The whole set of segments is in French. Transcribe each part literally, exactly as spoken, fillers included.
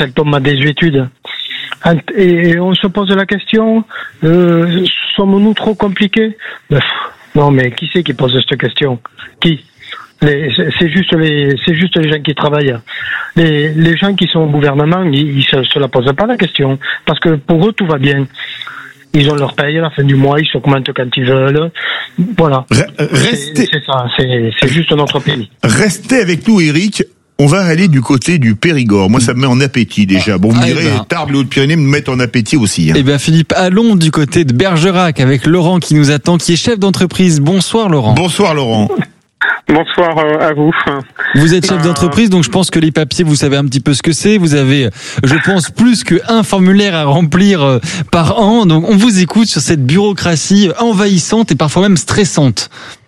qu'elle tombe à désuétude. Et on se pose la question, euh, sommes-nous trop compliqués? Non, mais qui c'est qui pose cette question? Qui? Les, c'est juste les, c'est juste les gens qui travaillent. Les, les gens qui sont au gouvernement, ils, ils se, se la posent pas la question, parce que pour eux tout va bien. Ils ont leur paye à la fin du mois, ils s'augmentent quand ils veulent. Voilà. Restez... C'est, c'est ça, c'est, c'est juste notre pays. Restez avec nous, Éric. On va aller du côté du Périgord. Moi, ça me met en appétit déjà. Bon, vous me direz, ben... Tarbes, les Hautes-Pyrénées me mettent en appétit aussi. Hein. Eh bien, Philippe, allons du côté de Bergerac avec Laurent qui nous attend, qui est chef d'entreprise. Bonsoir, Laurent. Bonsoir, Laurent. Bonsoir à vous. Vous êtes chef d'entreprise, donc je pense que les papiers, vous savez un petit peu ce que c'est. Vous avez, je pense, plus qu'un formulaire à remplir par an. Donc, on vous écoute sur cette bureaucratie envahissante et parfois même stressante.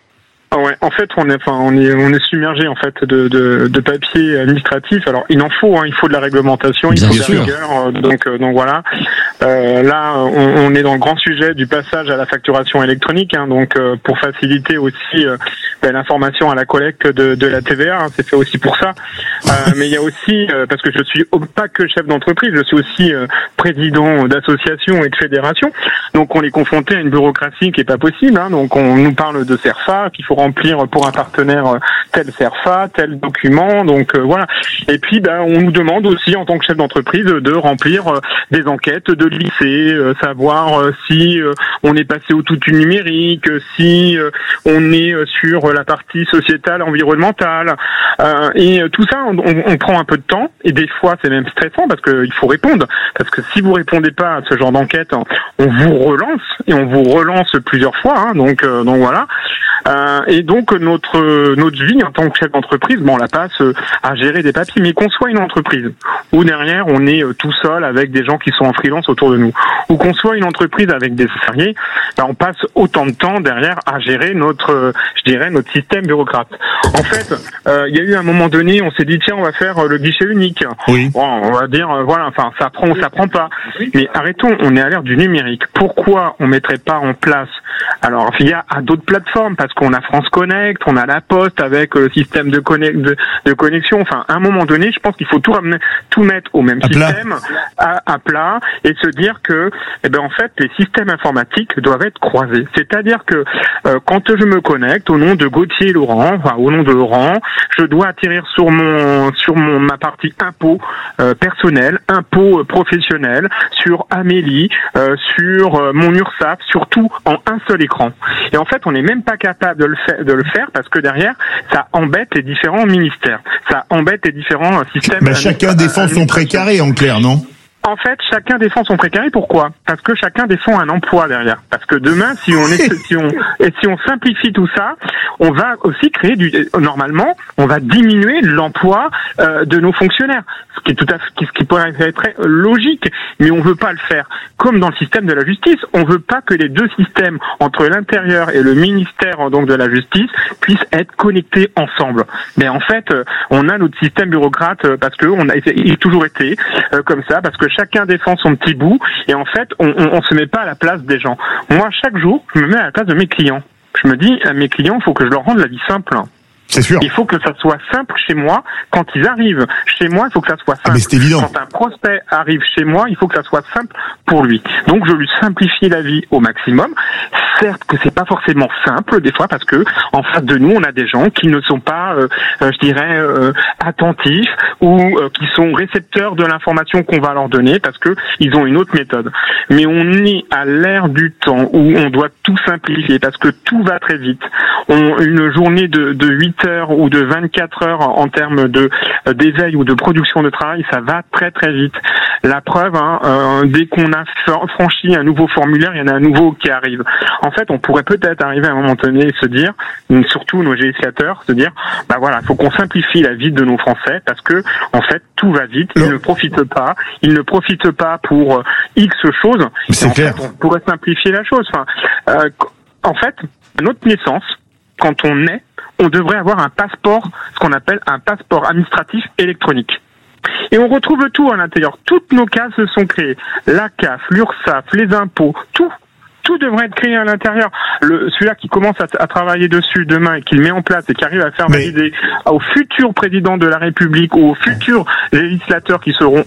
Ah ouais, en fait, on est, enfin, on est, on est submergé en fait de, de, de papiers administratifs. Alors, il en faut, hein, il faut de la réglementation, il Bien faut sûr. de la rigueur. Donc, euh, donc voilà. Euh, là, on, on est dans le grand sujet du passage à la facturation électronique. Hein, donc, euh, pour faciliter aussi euh, ben, l'information à la collecte de, de la T V A, hein, c'est fait aussi pour ça. Euh, mais il y a aussi, euh, parce que je suis pas que chef d'entreprise, je suis aussi euh, président d'association et de fédération. Donc, on est confronté à une bureaucratie qui est pas possible. Hein, donc, on nous parle de CERFA, qu'il faut remplir pour un partenaire tel CERFA, tel document, donc euh, voilà. Et puis ben on nous demande aussi en tant que chef d'entreprise de remplir euh, des enquêtes de lycée, euh, savoir euh, si euh, on est passé au tout numérique, si euh, on est sur la partie sociétale, environnementale, euh, et tout ça on, on prend un peu de temps et des fois c'est même stressant parce que il faut répondre, parce que si vous répondez pas à ce genre d'enquête, on vous relance et on vous relance plusieurs fois, hein, donc euh, donc voilà. Euh, et donc notre notre vie en tant que chef d'entreprise, bon, on la passe à gérer des papiers, mais qu'on soit une entreprise où derrière on est tout seul avec des gens qui sont en freelance autour de nous, ou qu'on soit une entreprise avec des salariés, ben on passe autant de temps derrière à gérer notre, je dirais, notre système bureaucrate. En fait, euh, il y a eu un moment donné, on s'est dit tiens, on va faire le guichet unique. Oui. Bon, on va dire euh, voilà, enfin ça prend, ça prend pas. Mais arrêtons, on est à l'ère du numérique. Pourquoi on mettrait pas en place? Alors il y a à d'autres plateformes parce qu'on a France Connect, on a la Poste avec le système de, connect, de, de connexion. Enfin, à un moment donné, je pense qu'il faut tout ramener, tout mettre au même à système, à, à plat, et se dire que, eh ben en fait, les systèmes informatiques doivent être croisés. C'est-à-dire que euh, quand je me connecte au nom de Gauthier Laurent, enfin au nom de Laurent, je dois atterrir sur mon sur mon ma partie impôt euh, personnel, impôt euh, professionnel, sur Amélie, euh, sur euh, mon URSSAF, sur tout en un seul écran. Et en fait, on n'est même pas capable de le faire, de le faire parce que derrière, ça embête les différents ministères, ça embête les différents systèmes. Mais chacun défend son précaré, en clair, non? En fait, chacun défend son précaré. Pourquoi? Parce que chacun défend un emploi derrière. Parce que demain, si on est, si on, et si on simplifie tout ça, on va aussi créer du, normalement, on va diminuer l'emploi euh, de nos fonctionnaires. Ce qui est tout à fait, ce qui pourrait être très logique. Mais on veut pas le faire. Comme dans le système de la justice, on veut pas que les deux systèmes, entre l'intérieur et le ministère, donc de la justice, puissent être connectés ensemble. Mais en fait, on a notre système bureaucrate parce que on a, il a toujours été euh, comme ça, parce que chacun défend son petit bout et en fait, on, on, on se met pas à la place des gens. Moi, chaque jour, je me mets à la place de mes clients. Je me dis, à mes clients, il faut que je leur rende la vie simple. C'est sûr. Il faut que ça soit simple chez moi. Quand ils arrivent chez moi, il faut que ça soit simple. Ah, mais c'est évident. Quand un prospect arrive chez moi, il faut que ça soit simple pour lui. Donc, je lui simplifie la vie au maximum. Certes que c'est pas forcément simple des fois parce que en face de nous, on a des gens qui ne sont pas, euh, euh, je dirais, euh, attentifs ou euh, qui sont récepteurs de l'information qu'on va leur donner parce que ils ont une autre méthode. Mais on est à l'ère du temps où on doit tout simplifier parce que tout va très vite. On, une journée de, de huit heures ou de vingt-quatre heures en termes de d'éveil ou de production de travail, ça va très très vite. La preuve, hein, euh, dès qu'on a franchi un nouveau formulaire, il y en a un nouveau qui arrive. En fait, on pourrait peut-être arriver à un moment donné et se dire, surtout nos législateurs, se dire, bah voilà, il faut qu'on simplifie la vie de nos Français parce que en fait tout va vite, ils ne profitent pas, ils ne profitent pas pour X choses. C'est en clair. fait, on pourrait simplifier la chose. Enfin, euh, en fait, à notre naissance, quand on naît, on devrait avoir un passeport, ce qu'on appelle un passeport administratif électronique. Et on retrouve tout à l'intérieur. Toutes nos cases se sont créées. La C A F, l'URSSAF, les impôts, tout. Tout devrait être créé à l'intérieur. Le, celui-là qui commence à, à travailler dessus demain et qui le met en place et qui arrive à faire Mais... valider au futur président de la République ou aux futurs législateurs qui seront élus après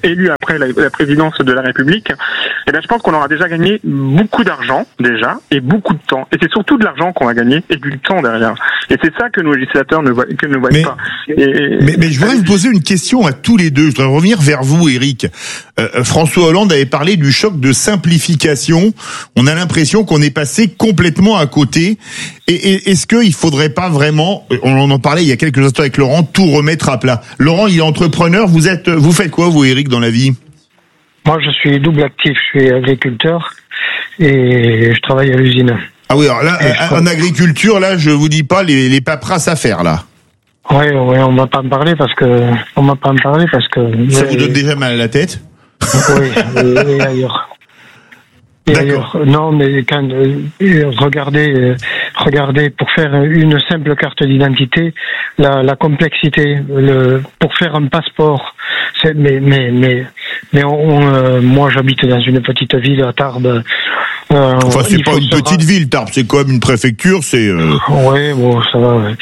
après la, la présidence de la République, eh ben, je pense qu'on aura déjà gagné beaucoup d'argent, déjà, et beaucoup de temps. Et c'est surtout de l'argent qu'on va gagner, et du temps derrière. Et c'est ça que nos législateurs ne voient, que ne voient mais, pas. Et, mais, mais je voudrais vous poser une question à tous les deux. Je voudrais revenir vers vous, Éric. Euh, François Hollande avait parlé du choc de simplification. On a l'impression qu'on est passé complètement à côté. Et, et est-ce qu'il faudrait pas vraiment, on en parlait il y a quelques instants avec Laurent, tout remettre à plat? Laurent, il est entrepreneur. Vous êtes, vous faites quoi, vous, Éric, dans la vie? Moi, je suis double actif. Je suis agriculteur et je travaille à l'usine. Ah oui, alors là, en agriculture, là, je vous dis pas les, les paperasses à faire, là. Oui, oui, on va pas en parler parce que, on va pas en parler parce que. Ça vous donne déjà mal à la tête? Oui, et, et ailleurs. Et D'accord. ailleurs. Non, mais quand, euh, regardez, euh, regardez, pour faire une simple carte d'identité, la, la complexité, le, pour faire un passeport, c'est, mais, mais, mais, mais on, euh, moi, j'habite dans une petite ville à Tarbes. Euh, enfin, c'est pas une petite ra- ville, Tarbes, c'est quand même une préfecture, c'est. Euh... Oui, bon, ça va. Ouais.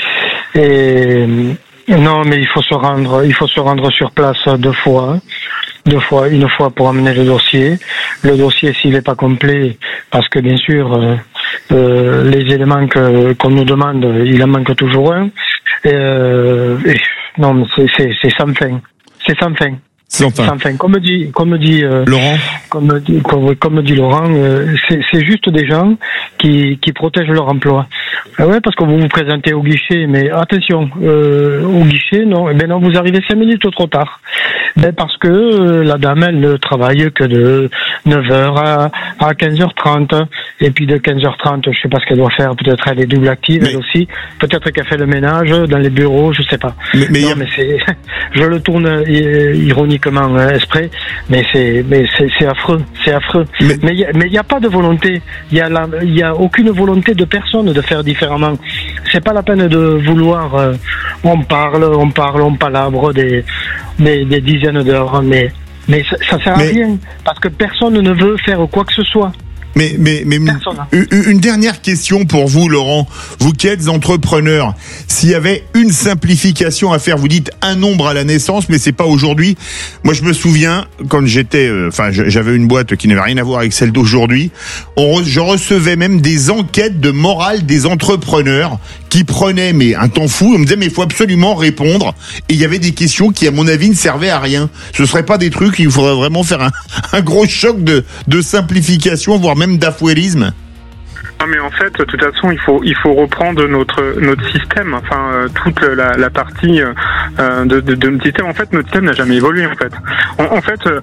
Et non, mais il faut se rendre, il faut se rendre sur place deux fois, deux fois, une fois pour amener le dossier. Le dossier, s'il n'est pas complet, parce que bien sûr, euh, euh, les éléments que, qu'on nous demande, il en manque toujours un. Et, euh, et, non, mais c'est, c'est, c'est sans fin, c'est sans fin. Sans fin. Sans fin. Comme dit, comme dit euh, Laurent. Comme dit, comme, comme dit Laurent, euh, c'est, c'est juste des gens qui, qui protègent leur emploi. Ah ouais, parce que vous vous présentez au guichet, mais attention, euh, au guichet, non, eh ben non, vous arrivez cinq minutes trop tard. Ben parce que euh, la dame, elle ne travaille que de neuf heures à, à quinze heures trente, et puis de quinze heures trente, je sais pas ce qu'elle doit faire, peut-être elle est double active, mais... elle aussi, peut-être qu'elle fait le ménage dans les bureaux, je sais pas. Mais, mais non, a... mais c'est, je le tourne ironiquement, hein, esprit, mais c'est, mais c'est, c'est affreux, c'est affreux. Mais, mais il y a, mais il y a pas de volonté, il y a la, il y a aucune volonté de personne de faire différemment. C'est pas la peine de vouloir, euh, on parle, on parle, on palabre des, des, des dizaines d'heures, mais, mais ça, ça sert à mais... rien, parce que personne ne veut faire quoi que ce soit. Mais, mais, mais une, une dernière question pour vous, Laurent. Vous qui êtes entrepreneur, s'il y avait une simplification à faire, vous dites un nombre à la naissance, mais c'est pas aujourd'hui. Moi, je me souviens quand j'étais, enfin, euh, j'avais une boîte qui n'avait rien à voir avec celle d'aujourd'hui. On, je recevais même des enquêtes de morale des entrepreneurs qui prenaient mais un temps fou. On me disait mais il faut absolument répondre. Et il y avait des questions qui, à mon avis, ne servaient à rien. Ce serait pas des trucs. Il faudrait vraiment faire un, un gros choc de, de simplification, voire même d'afouérisme. Non mais en fait, de toute façon, il faut il faut reprendre notre notre système, enfin euh, toute la, la partie euh, de, de de notre système. En fait, notre système n'a jamais évolué. En fait, en, en fait, euh,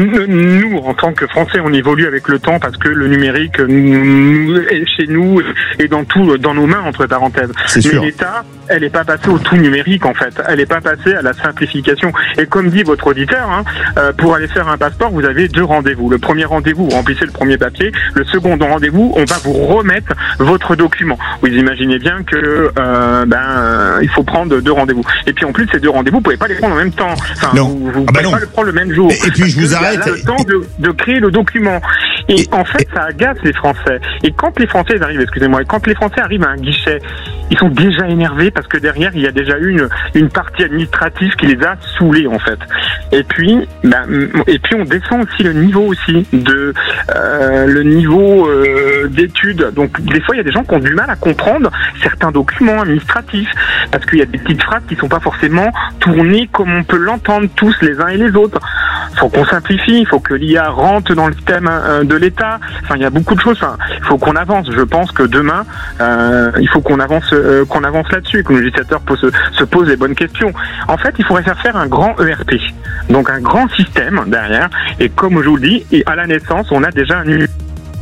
nous en tant que Français, on évolue avec le temps parce que le numérique nous, est chez nous et dans tout dans nos mains entre parenthèses. C'est mais sûr. l'État, elle n'est pas passée au tout numérique en fait. Elle n'est pas passée à la simplification. Et comme dit votre auditeur, hein, euh, pour aller faire un passeport, vous avez deux rendez-vous. Le premier rendez-vous, vous remplissez le premier papier. Le second rendez-vous, on va vous remettre votre document. Vous imaginez bien que euh, ben euh, il faut prendre deux rendez-vous. Et puis en plus, ces deux rendez-vous, vous pouvez pas les prendre en même temps. Enfin, non. vous, vous ah bah pouvez non. pas les prendre le même jour. Et, et puis je vous arrête. Il y a le temps de, de créer le document. Et, et en fait, et... ça agace les Français. Et quand les Français arrivent, excusez-moi, quand les Français arrivent à un guichet, ils sont déjà énervés parce que derrière, il y a déjà eu une, une partie administrative qui les a saoulés en fait. Et puis, ben, et puis on descend aussi le niveau aussi de euh, le niveau euh, d'études. Donc des fois, il y a des gens qui ont du mal à comprendre certains documents administratifs parce qu'il y a des petites phrases qui sont pas forcément tournées comme on peut l'entendre tous les uns et les autres. Il faut qu'on simplifie, il faut que l'I A rentre dans le système euh, de l'État. Enfin, il y a beaucoup de choses. Enfin, il faut qu'on avance. Je pense que demain, euh, il faut qu'on avance, euh, qu'on avance là-dessus, que nos législateurs se, se posent les bonnes questions. En fait, il faudrait faire faire un grand E R P, donc un grand système derrière. Et comme je vous le dis, et à la naissance, on a déjà un numéro.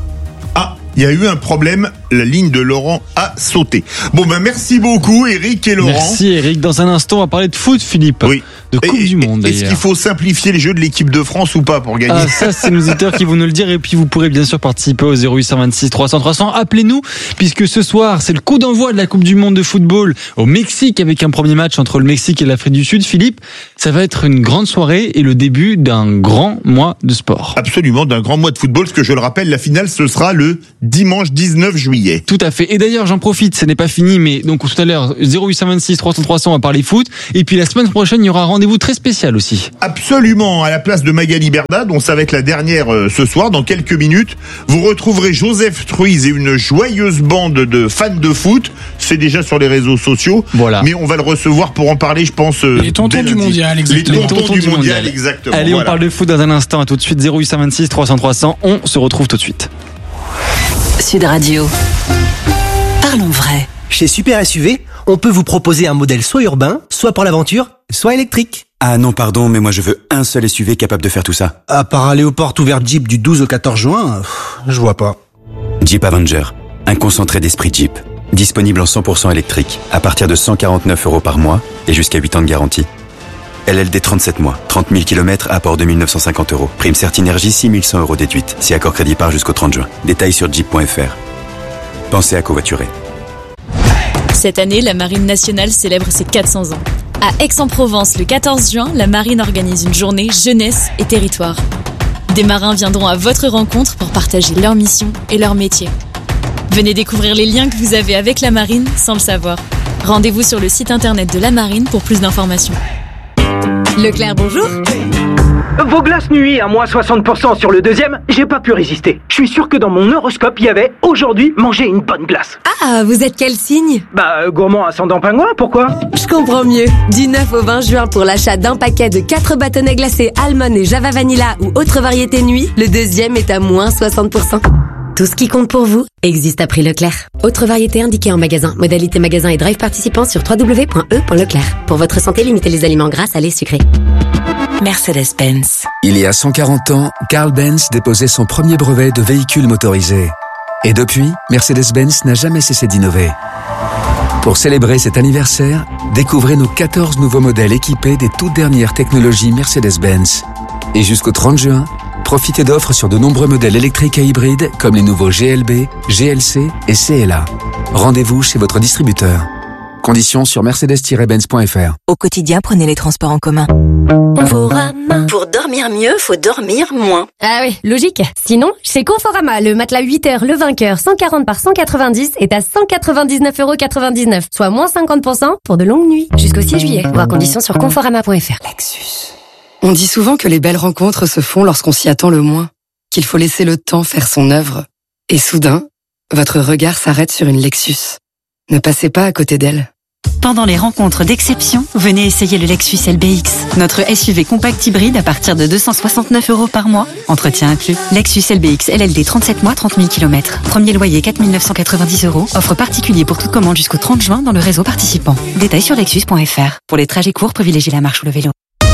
Ah, il y a eu un problème, la ligne de Laurent a sauté. Bon ben merci beaucoup Éric et Laurent. Merci Éric. Dans un instant, on va parler de foot, Philippe. Oui. De Coupe et, du Monde d'ailleurs. Est-ce qu'il faut simplifier les jeux de l'équipe de France ou pas pour gagner? Ah, ça c'est nos auditeurs qui vont nous le dire et puis vous pourrez bien sûr participer au zéro huit deux six trois cents trois cents. Appelez-nous puisque ce soir c'est le coup d'envoi de la Coupe du Monde de football au Mexique avec un premier match entre le Mexique et l'Afrique du Sud. Philippe, ça va être une grande soirée et le début d'un grand mois de sport. Absolument, d'un grand mois de football parce que je le rappelle, la finale ce sera le dimanche dix-neuf juillet. Tout à fait. Et d'ailleurs j'en profite, ce n'est pas fini mais donc tout à l'heure zéro huit deux six trois cents trois cents on va parler foot et puis la semaine prochaine il y aura rendez-vous rendez-vous très spécial aussi. Absolument, à la place de Magali Berdad, on savait que la dernière euh, ce soir, dans quelques minutes, vous retrouverez Joseph Truiz et une joyeuse bande de fans de foot. C'est déjà sur les réseaux sociaux, voilà. Mais on va le recevoir pour en parler, je pense. Euh, les tontons du mondial, exactement. Les tontons, les tontons du, du mondial, mondial, exactement. Allez, voilà. On parle de foot dans un instant. À tout de suite, zéro huit cent vingt-six trois cents trois cents. On se retrouve tout de suite. Sud Radio. Parlons vrai. Chez Super S U V, on peut vous proposer un modèle soit urbain, soit pour l'aventure, soit électrique. Ah non, pardon, mais moi je veux un seul S U V capable de faire tout ça. À part aller aux portes ouvertes Jeep du douze au quatorze juin, pff, je vois pas. Jeep Avenger, un concentré d'esprit Jeep. Disponible en cent pour cent électrique, à partir de cent quarante-neuf euros par mois et jusqu'à huit ans de garantie. L L D trente-sept mois, trente mille kilomètres, apport deux mille neuf cent cinquante euros. Prime Certinergie six mille cent euros déduite, si accord crédit part jusqu'au trente juin. Détails sur jeep point f r. Pensez à covoiturer. Cette année, la Marine nationale célèbre ses quatre cents ans. À Aix-en-Provence, le quatorze juin, la Marine organise une journée jeunesse et territoire. Des marins viendront à votre rencontre pour partager leur mission et leur métier. Venez découvrir les liens que vous avez avec la Marine sans le savoir. Rendez-vous sur le site internet de la Marine pour plus d'informations. Leclerc, bonjour. Vos glaces nuit à moins soixante pour cent sur le deuxième, j'ai pas pu résister. Je suis sûr que dans mon horoscope, il y avait « Aujourd'hui, manger une bonne glace ». Ah, vous êtes quel signe ? Bah, euh, gourmand ascendant pingouin, pourquoi ? Je comprends mieux. Du neuf au vingt juin, pour l'achat d'un paquet de quatre bâtonnets glacés Almond et Java Vanilla ou autre variété nuit, le deuxième est à moins soixante pour cent. Tout ce qui compte pour vous existe à prix Leclerc. Autre variété indiquée en magasin. Modalité magasin et drive participant sur w w w point e point leclerc. Pour votre santé, limitez les aliments gras, salés, sucrés. Mercedes-Benz. Il y a cent quarante ans, Carl Benz déposait son premier brevet de véhicule motorisé. Et depuis, Mercedes-Benz n'a jamais cessé d'innover. Pour célébrer cet anniversaire, découvrez nos quatorze nouveaux modèles équipés des toutes dernières technologies Mercedes-Benz. Et jusqu'au trente juin, profitez d'offres sur de nombreux modèles électriques et hybrides comme les nouveaux G L B, G L C et C L A. Rendez-vous chez votre distributeur. Conditions sur mercedes tiret benz point f r. Au quotidien, prenez les transports en commun. Conforama. Pour dormir mieux, faut dormir moins. Ah oui, logique. Sinon, chez Conforama, le matelas huit heures Le Vainqueur cent quarante par cent quatre-vingt-dix est à cent quatre-vingt-dix-neuf euros quatre-vingt-dix-neuf, soit moins cinquante pour cent pour de longues nuits. Jusqu'au six juillet. Voir conditions sur conforama point f r. Lexus. On dit souvent que les belles rencontres se font lorsqu'on s'y attend le moins, qu'il faut laisser le temps faire son œuvre. Et soudain, votre regard s'arrête sur une Lexus. Ne passez pas à côté d'elle. Pendant les rencontres d'exception, venez essayer le Lexus L B X, notre S U V compact hybride à partir de deux cent soixante-neuf euros par mois, entretien inclus. Lexus L B X L L D trente-sept mois, trente mille kilomètres. Premier loyer quatre mille neuf cent quatre-vingt-dix euros. Offre particulier pour toute commande jusqu'au trente juin dans le réseau participant. Détails sur lexus point f r. Pour les trajets courts, privilégiez la marche ou le vélo.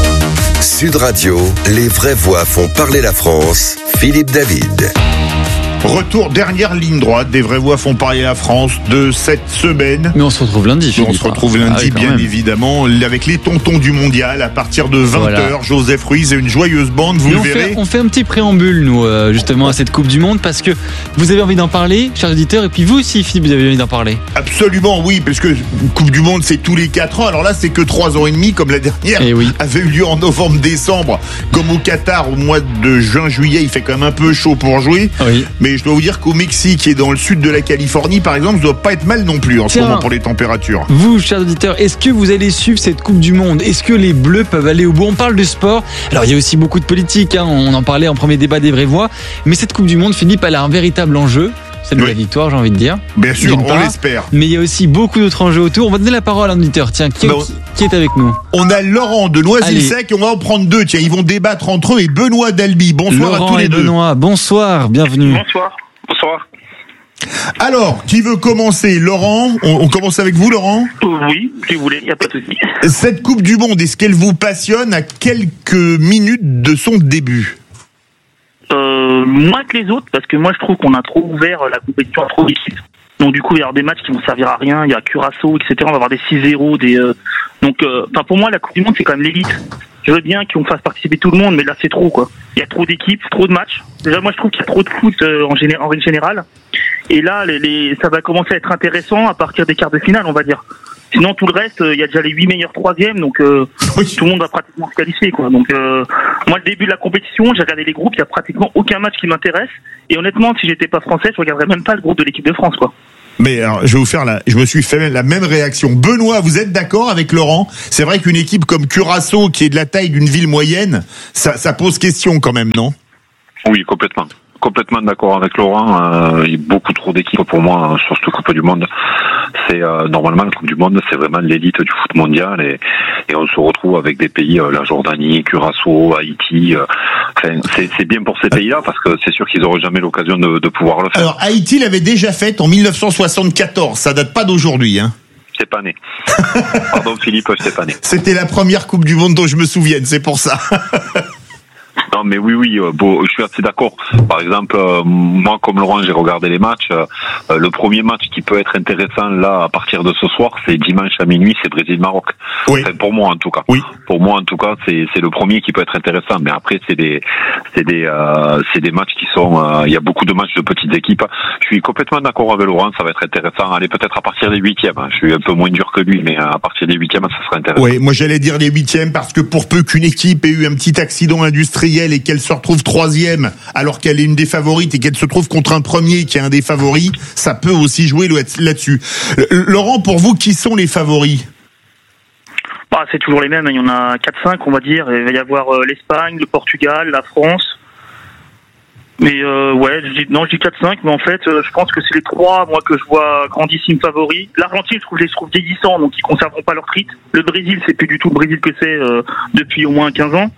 Sud Radio, les vraies voix font parler la France. Philippe David. Retour, dernière ligne droite des vraies voix font parler la France de cette semaine. Mais on se retrouve lundi, Philippe. On se retrouve lundi, ah oui, bien même. évidemment, avec les tontons du mondial à partir de vingt heures. Voilà. Joseph Ruiz et une joyeuse bande, vous Mais le on verrez. Fait, on fait un petit préambule, nous, euh, justement, à cette Coupe du Monde, parce que vous avez envie d'en parler, chers auditeurs, et puis vous aussi, Philippe, vous avez envie d'en parler. Absolument, oui, parce que Coupe du Monde, c'est tous les quatre ans. Alors là, c'est que trois ans et demi, comme la dernière et oui. avait eu lieu en novembre-décembre, comme au Qatar, au mois de juin-juillet. Il fait quand même un peu chaud pour jouer. Oui. Mais je dois vous dire qu'au Mexique, qui est dans le sud de la Californie, par exemple, ça doit pas être mal non plus en Tiens, ce moment pour les températures. Vous, chers auditeurs, est-ce que vous allez suivre cette Coupe du Monde ? Est-ce que les Bleus peuvent aller au bout ? On parle de sport. Alors, il y a aussi beaucoup de politique. Hein. On en parlait en premier débat des vraies voix. Mais cette Coupe du Monde, Philippe, elle a un véritable enjeu. C'est de oui. la victoire, j'ai envie de dire. Bien sûr, on l'espère. Mais il y a aussi beaucoup d'autres enjeux autour. On va donner la parole à un auditeur. Tiens, qui, bah, qui, qui est avec nous ? On a Laurent de Noisy-le-Sec et on va en prendre deux. Tiens, ils vont débattre entre eux et Benoît d'Albi. Bonsoir Laurent à tous les et deux. Benoît, bonsoir, bienvenue. Bonsoir. Bonsoir. Alors, qui veut commencer ? Laurent, on, on commence avec vous, Laurent ? Oui, si vous voulez, il n'y a pas de souci. Cette Coupe du Monde, est-ce qu'elle vous passionne à quelques minutes de son début ? euh, Moins que les autres, parce que moi je trouve qu'on a trop ouvert la compétition à trop d'équipes. Donc du coup, il y a des matchs qui vont servir à rien. Il y a Curaçao, et cetera. On va avoir des six zéro, des. Euh... Donc, euh... enfin pour moi, la Coupe du Monde, c'est quand même l'élite. Je veux bien qu'on fasse participer tout le monde, mais là c'est trop quoi. Il y a trop d'équipes, trop de matchs. Déjà, moi je trouve qu'il y a trop de foot euh, en, géné... en règle générale. Et là, les, les... ça va commencer à être intéressant à partir des quarts de finale, on va dire. Sinon, tout le reste, il euh, y a déjà les huit meilleurs troisièmes, donc euh, oui. tout le monde va pratiquement se qualifier, quoi. Donc, euh, moi, le début de la compétition, j'ai regardé les groupes, il y a pratiquement aucun match qui m'intéresse. Et honnêtement, si j'étais pas français, je regarderais même pas le groupe de l'équipe de France, quoi. Mais alors, je vais vous faire la, je me suis fait la même réaction. Benoît, vous êtes d'accord avec Laurent? C'est vrai qu'une équipe comme Curaçao, qui est de la taille d'une ville moyenne, ça, ça pose question quand même, non? Oui, complètement. Complètement d'accord avec Laurent. Euh, il y a beaucoup trop d'équipes pour moi sur cette Coupe du Monde. C'est euh, normalement la Coupe du Monde, c'est vraiment l'élite du foot mondial et, et on se retrouve avec des pays, euh, la Jordanie, Curaçao, Haïti. Euh, enfin, c'est, c'est bien pour ces pays-là parce que c'est sûr qu'ils n'auront jamais l'occasion de, de pouvoir le faire. Alors Haïti l'avait déjà fait en mille neuf cent soixante-quatorze. Ça date pas d'aujourd'hui, hein. C'est pas né. Pardon Philippe, c'est pas né. C'était la première Coupe du Monde dont je me souvienne, c'est pour ça. Non mais oui oui, euh, bon, je suis assez d'accord. Par exemple, euh, moi comme Laurent, j'ai regardé les matchs. Euh, le premier match qui peut être intéressant là à partir de ce soir, c'est dimanche à minuit, c'est Brésil-Maroc. Oui. Enfin, pour moi en tout cas. Oui. Pour moi en tout cas, c'est c'est le premier qui peut être intéressant. Mais après c'est des c'est des euh, c'est des matchs qui sont. Il euh, y a beaucoup de matchs de petites équipes. Je suis complètement d'accord avec Laurent. Ça va être intéressant. Allez peut-être à partir des huitièmes. Je suis un peu moins dur que lui, mais à partir des huitièmes, ça sera intéressant. Oui, moi j'allais dire les huitièmes parce que pour peu qu'une équipe ait eu un petit accident industriel et qu'elle se retrouve troisième alors qu'elle est une des favorites et qu'elle se trouve contre un premier qui est un des favoris, ça peut aussi jouer là-dessus. Laurent, pour vous, qui sont les favoris? Bah, c'est toujours les mêmes, il y en a quatre cinq on va dire. Il va y avoir l'Espagne, le Portugal, la France. Mais euh, ouais, je dis, non, je dis quatre cinq, mais en fait, euh, je pense que c'est les trois, moi, que je vois grandissimes favoris. L'Argentine, je trouve, je les trouve vieillissants, donc ils conserveront pas leur titre. Le Brésil, c'est plus du tout le Brésil que c'est euh, depuis au moins quinze ans.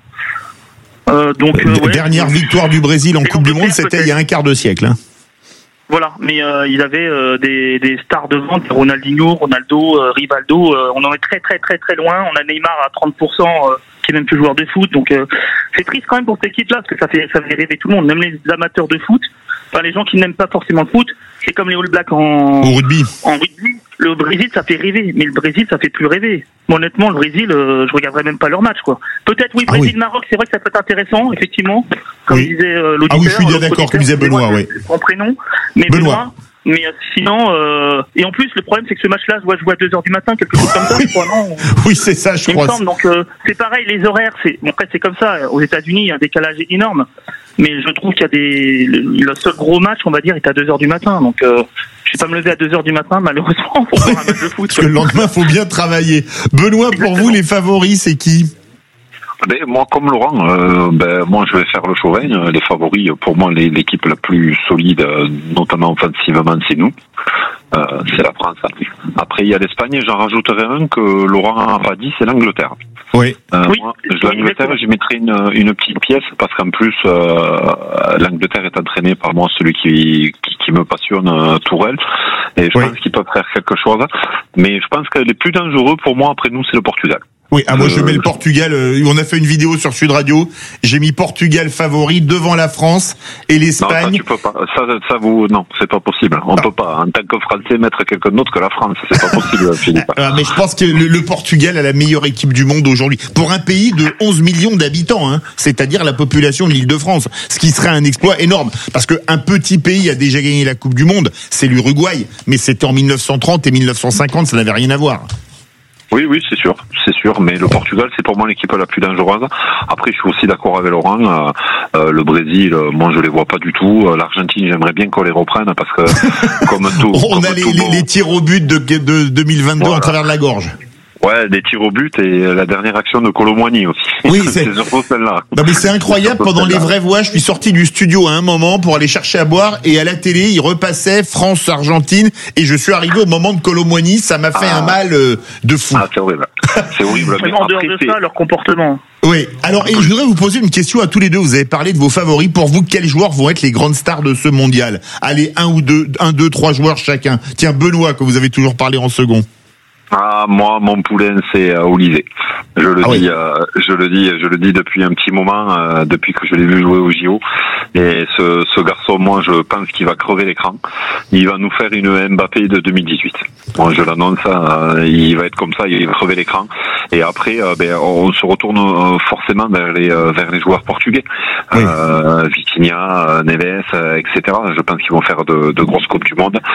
Euh, donc, euh, ouais, dernière victoire du Brésil en Coupe du Monde, c'était il y a un quart de siècle. Hein. Voilà, mais euh, ils avaient euh, des, des stars de vente, Ronaldinho, Ronaldo, euh, Rivaldo. Euh, on en est très très très très loin. On a Neymar à trente pour cent, euh, qui est même plus joueur de foot. Donc euh, c'est triste quand même pour cette équipe-là, parce que ça fait ça fait rêver tout le monde, même les amateurs de foot. Enfin, les gens qui n'aiment pas forcément le foot, c'est comme les All Blacks en Au rugby. En rugby. Le Brésil, ça fait rêver, mais le Brésil, ça fait plus rêver. Bon, honnêtement, le Brésil, euh, je regarderais même pas leur match, quoi. Peut-être, oui, Brésil-Maroc, ah oui. C'est vrai que ça peut être intéressant, effectivement, comme oui. disait euh, l'auditeur. Ah oui, je suis bien d'accord, comme disait Benoît, oui. Son prénom, mais Benoît. Benoît. Mais euh, sinon, euh, et en plus, le problème, c'est que ce match-là, je dois jouer à deux heures du matin, quelque chose comme ça, je crois, non? Oui, c'est ça, je Il crois. me semble, donc, euh, c'est pareil, les horaires, c'est, bon, après, c'est comme ça. Aux États-Unis, il y a un décalage énorme. Mais je trouve qu'il y a des, le, le seul gros match, on va dire, est à deux heures du matin. Donc, euh, je vais pas me lever à deux heures du matin, malheureusement, pour faire un match de foot. Parce que le lendemain, faut bien travailler. Benoît, Exactement. Pour vous, les favoris, c'est qui? Ben, moi, comme Laurent, euh, ben, moi, je vais faire le Chauvin. Les favoris, pour moi, les, l'équipe la plus solide, notamment offensivement, c'est nous. Euh, c'est la France. Après, il y a l'Espagne. J'en rajouterai un que Laurent a pas dit, c'est l'Angleterre. Oui. Euh, oui. Moi, l'Angleterre, je mettrai une, une petite pièce parce qu'en plus, euh, l'Angleterre est entraînée par moi, celui qui, qui, qui me passionne, euh, Tourelle. Et je oui. pense qu'ils peuvent faire quelque chose. Mais je pense que les plus dangereux pour moi, après nous, c'est le Portugal. Oui, ah, moi je mets le Portugal, euh, on a fait une vidéo sur Sud Radio, j'ai mis Portugal favori devant la France et l'Espagne. Non, ça tu peux pas, ça, ça vous, non, c'est pas possible, on ah. peut pas, en tant que Français, mettre quelqu'un d'autre que la France, c'est pas possible, Philippe. Ah, mais je pense que le, le Portugal a la meilleure équipe du monde aujourd'hui, pour un pays de onze millions d'habitants, hein, c'est-à-dire la population de l'Île-de-France, ce qui serait un exploit énorme, parce qu'un petit pays a déjà gagné la Coupe du Monde, c'est l'Uruguay, mais c'était en mille neuf cent trente et mille neuf cent cinquante, ça n'avait rien à voir. Oui, oui, c'est sûr, c'est sûr. Mais le Portugal, c'est pour moi l'équipe la plus dangereuse. Après, je suis aussi d'accord avec Laurent. Euh, euh, le Brésil, euh, moi, je les vois pas du tout. Euh, L'Argentine, j'aimerais bien qu'on les reprenne parce que, comme tout, on comme a les, tout les, bon... les tirs au but de, de deux mille vingt-deux voilà. En travers de la gorge. Ouais, des tirs au but et la dernière action de Kolo Muani aussi. Oui, c'est, c'est surtout celle-là. Non, mais c'est incroyable. Pendant les vraies voix, je suis sorti du studio à un moment pour aller chercher à boire et à la télé, il repassait France-Argentine et je suis arrivé au moment de Kolo Muani. Ça m'a fait ah. un mal euh, de fou. Ah, c'est horrible. C'est horrible. Mais en dehors de c'est... ça, leur comportement. Oui. Alors, et je voudrais vous poser une question à tous les deux. Vous avez parlé de vos favoris. Pour vous, quels joueurs vont être les grandes stars de ce mondial? Allez, un ou deux, un, deux, trois joueurs chacun. Tiens, Benoît, que vous avez toujours parlé en second. Ah, moi, mon poulain, c'est euh, Olysée. Je le ah dis, oui. euh, je le dis, je le dis depuis un petit moment, euh, depuis que je l'ai vu jouer au J O. Et ce, ce garçon, moi, je pense qu'il va crever l'écran. Il va nous faire une Mbappé de deux mille dix-huit. Moi, je l'annonce, euh, il va être comme ça, il va crever l'écran. Et après, euh, ben, on se retourne euh, forcément vers les, euh, vers les joueurs portugais, oui. euh, Vitinha, Neves, euh, et cetera. Je pense qu'ils vont faire de, de grosses coupes du monde.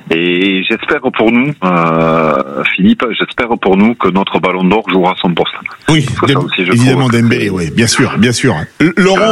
Et j'espère pour nous, euh, Philippe, j'espère pour nous que notre Ballon d'Or jouera à son poste. Oui, ça aussi, je évidemment Dembélé, oui, bien sûr, bien sûr. Laurent, euh,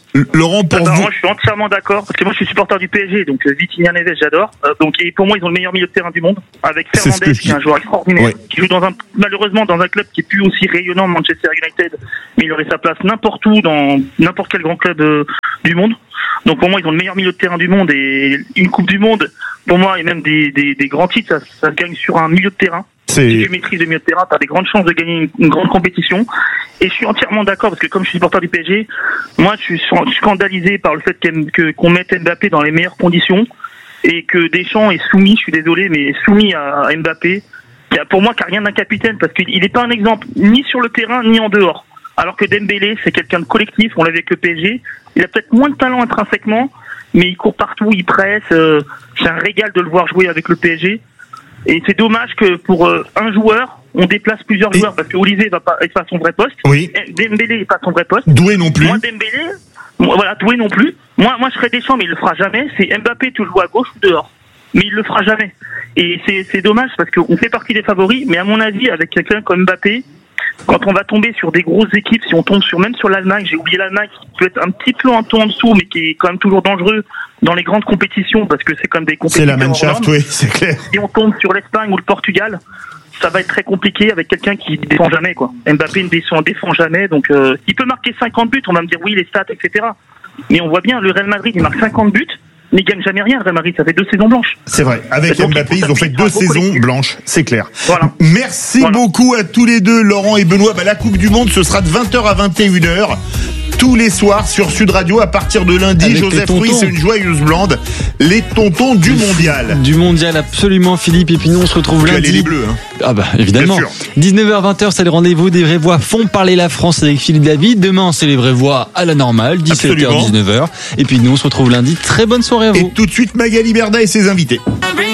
Laurent, pour Alors, vous. moi, je suis entièrement d'accord parce que moi, je suis supporter du P S G, donc euh, Vitinha Neves, j'adore. Euh, donc, et pour moi, ils ont le meilleur milieu de terrain du monde avec C'est ce Fernandez, que je qui est un dis. joueur extraordinaire, Ouais. qui joue dans un malheureusement dans un club qui est plus aussi rayonnant, Manchester United, mais il aurait sa place n'importe où dans n'importe quel grand club euh, du monde. Donc pour moi, ils ont le meilleur milieu de terrain du monde et une Coupe du Monde, pour moi, et même des, des, des grands titres, ça, ça se gagne sur un milieu de terrain. C'est- Si tu maîtrises le milieu de terrain, tu as des grandes chances de gagner une, une grande compétition. Et je suis entièrement d'accord parce que comme je suis supporter du P S G, moi je suis scandalisé par le fait qu'M- que, qu'on mette Mbappé dans les meilleures conditions et que Deschamps est soumis, je suis désolé, mais soumis à, à Mbappé, qui a, pour moi qui a rien d'un capitaine parce qu'il n'est pas un exemple ni sur le terrain ni en dehors. Alors que Dembélé, c'est quelqu'un de collectif, on l'a vu avec le P S G, il a peut-être moins de talent intrinsèquement, mais il court partout, il presse, euh, c'est un régal de le voir jouer avec le P S G. Et c'est dommage que pour euh, un joueur, on déplace plusieurs joueurs parce que Olivier va pas être à son vrai poste. Oui. Et Dembélé n'est pas à son vrai poste. Doué non plus. Moi, Dembélé, moi, voilà, Doué non plus. Moi, moi, je serais Deschamps, mais il le fera jamais. C'est Mbappé, tu le joues à gauche ou dehors. Mais il le fera jamais. Et c'est, c'est dommage parce qu'on fait partie des favoris, mais à mon avis, avec quelqu'un comme Mbappé, quand on va tomber sur des grosses équipes, si on tombe sur même sur l'Allemagne, j'ai oublié l'Allemagne, qui peut être un petit peu un ton en dessous, mais qui est quand même toujours dangereux dans les grandes compétitions, parce que c'est comme des C'est compétitions. la hors Mannschaft, normes. oui, c'est clair. Si on tombe sur l'Espagne ou le Portugal, ça va être très compliqué avec quelqu'un qui ne défend jamais, quoi. Mbappé ne défend, défend jamais, donc euh, il peut marquer cinquante buts, on va me dire oui, les stats, et cetera. Mais on voit bien, le Real Madrid, il marque cinquante buts, mais il gagne jamais rien, le Real Madrid, ça fait deux saisons blanches. C'est vrai. Avec Donc, Mbappé, il faut ils ont fait s'appuyer deux sur un beau saisons collectif. blanches, c'est clair. Voilà. Merci Voilà. beaucoup à tous les deux, Laurent et Benoît. Bah, la Coupe du Monde, ce sera de vingt heures à vingt et une heures. Tous les soirs sur Sud Radio à partir de lundi. Avec les Joseph tontons. Ruiz et une joyeuse blonde. Les tontons du mondial. Du mondial, absolument, Philippe. Et puis nous, on se retrouve Tu as lundi. les bleus, hein. Ah bah évidemment. Bien sûr. dix-neuf heures vingt heures, c'est le rendez-vous des vraies voix font parler la France avec Philippe David. Demain, c'est les vraies voix à la normale, dix-sept heures Absolument. dix-neuf heures. Et puis nous, on se retrouve lundi. Très bonne soirée à vous. Et tout de suite, Magali Berda et ses invités.